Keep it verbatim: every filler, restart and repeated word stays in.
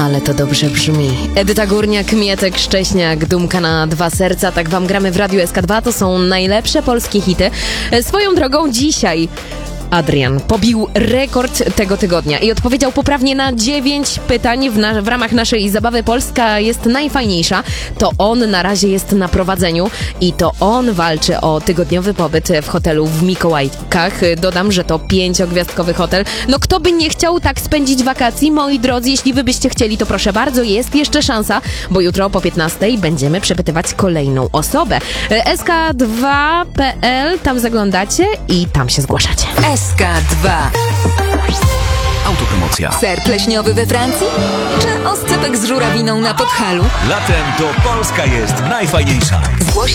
Ale to dobrze brzmi. Edyta Górniak, Mietek Szcześniak, Dumka na dwa serca. Tak wam gramy w Radiu S K dwa. To są najlepsze polskie hity. Swoją drogą dzisiaj Adrian pobił rekord tego tygodnia i odpowiedział poprawnie na dziewięć pytań w, na, w ramach naszej zabawy Polska jest najfajniejsza. To on na razie jest na prowadzeniu i to on walczy o tygodniowy pobyt w hotelu w Mikołajkach. Dodam, że to pięciogwiazdkowy hotel. No kto by nie chciał tak spędzić wakacji? Moi drodzy, jeśli wy byście chcieli, to proszę bardzo, jest jeszcze szansa, bo jutro po piętnastej będziemy przepytywać kolejną osobę. S K dwa kropka P L, tam zaglądacie i tam się zgłaszacie. S K dwa. Autopromocja. Ser pleśniowy we Francji? Czy oscypek z żurawiną na Podhalu? Latem to Polska jest najfajniejsza. Zgłoś